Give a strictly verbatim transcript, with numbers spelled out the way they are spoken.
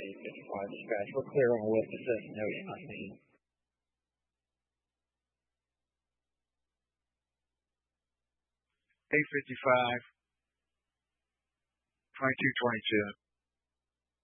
eight fifty-five dispatch. We're clear on a list that says no sign. eight fifty-five, twenty-two twenty-two.